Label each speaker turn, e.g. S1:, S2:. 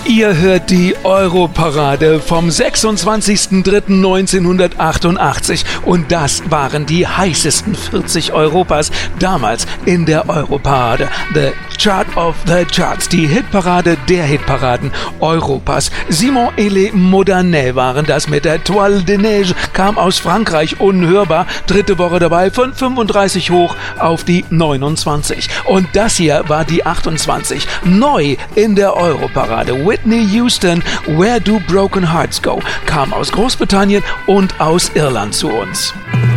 S1: Ihr hört die Europarade vom 26.03.1988 und das waren die heißesten 40 Europas damals in der Europarade. The Chart of the Charts, die Hitparade der Hitparaden Europas. Simon et les Modernets waren das mit der Toile de Neige, kam aus Frankreich, unhörbar, dritte Woche dabei, von 35 hoch auf die 29. Und das hier war die 28, neu in der Europarade. Whitney Houston, Where Do Broken Hearts Go, kam aus Großbritannien und aus Irland zu uns.